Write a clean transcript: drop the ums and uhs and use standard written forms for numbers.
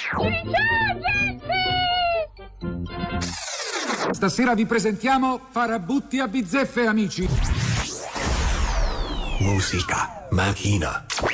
Stasera vi presentiamo Farabutti a bizzeffe, amici. Musica, macchina,